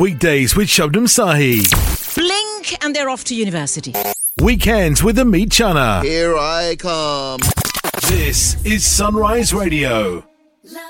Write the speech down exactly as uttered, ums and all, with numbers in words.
weekdays with Shabnam Sahi. Blink and they're off to university. Weekends with Amit Chana. Here I come. This is Sunrise Radio.